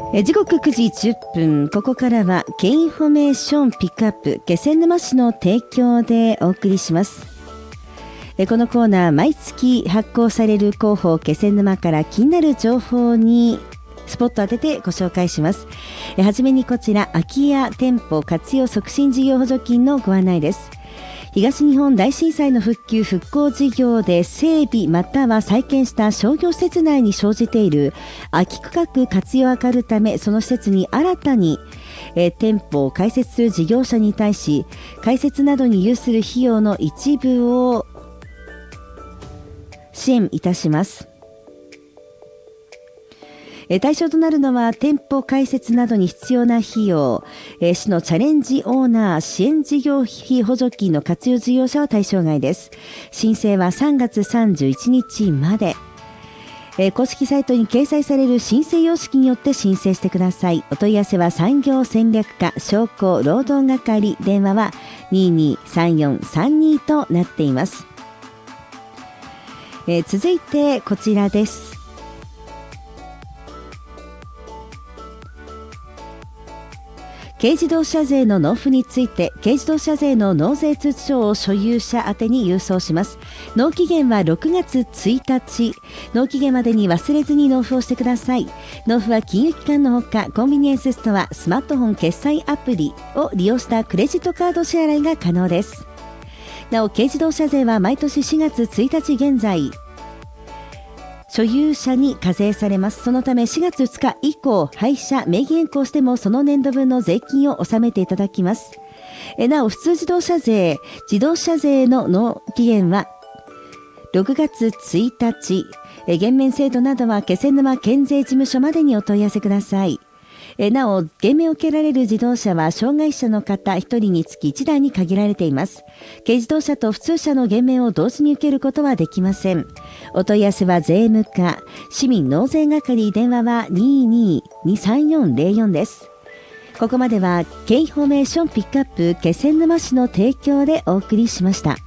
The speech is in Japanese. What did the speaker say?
時刻9時10分、ここからはKインフォメーションピックアップ気仙沼市の提供でお送りします。このコーナー、毎月発行される広報気仙沼から気になる情報にスポット当ててご紹介します。はじめにこちら、空き家店舗活用促進事業補助金のご案内です。東日本大震災の復旧復興事業で整備または再建した商業施設内に生じている空き区画活用を図るため、その施設に新たに店舗を開設する事業者に対し、開設などに有する費用の一部を支援いたします。対象となるのは店舗開設などに必要な費用、市のチャレンジオーナー支援事業費補助金の活用事業者は対象外です。申請は3月31日まで。公式サイトに掲載される申請様式によって申請してください。お問い合わせは産業戦略課商工労働係、電話は223432となっています。続いてこちらです。軽自動車税の納付について、軽自動車税の納税通知書を所有者宛に郵送します。納期限は6月1日。納期限までに忘れずに納付をしてください。納付は金融機関のほか、コンビニエンスストア、スマートフォン決済アプリを利用したクレジットカード支払いが可能です。なお、軽自動車税は毎年4月1日現在、所有者に課税されます。そのため4月2日以降、廃車名義変更してもその年度分の税金を納めていただきます。なお、普通自動車税、自動車税の納期限は6月1日。減免制度などは気仙沼県税事務所までにお問い合わせください。なお、減免を受けられる自動車は障害者の方1人につき1台に限られています。軽自動車と普通車の減免を同時に受けることはできません。お問い合わせは税務課市民納税係、電話は22-3404です。ここまではKインフォメーションピックアップ気仙沼市の提供でお送りしました。